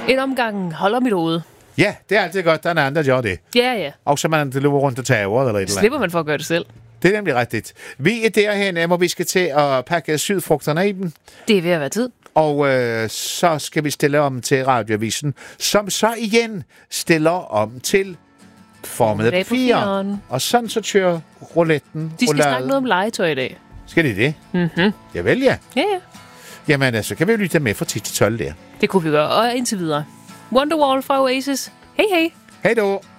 En omgang holder mit hoved. Ja, det er altid godt, der er andre, der gør det. Ja. Og så man løber rundt og tager ordet eller et eller andet. Slipper man for at gøre det selv. Det er nemlig rigtigt. Vi er derhen, hvor vi skal til at pakke sydfrugterne i dem. Det er ved at være tid. Og så skal vi stille om til Radioavisen, som så igen stiller om til Formel 4. Og sådan så kører rouletten. De skal snakke noget om legetøj i dag. Skal de det? Mhm. Javel, ja. Ja. Jamen, så kan vi jo lytte med fra 10 til 12 der. Det kunne vi gøre. Og indtil videre. Wonderwall fra Oasis. Hej hej. Hej då.